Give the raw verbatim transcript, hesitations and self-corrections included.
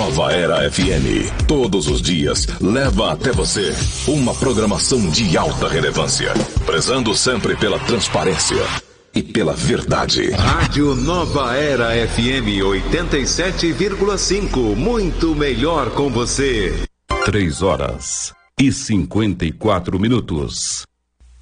Nova Era F M. Todos os dias leva até você uma programação de alta relevância, prezando sempre pela transparência e pela verdade. Rádio Nova Era F M oitenta e sete vírgula cinco. Muito melhor com você. Três horas e cinquenta e quatro minutos.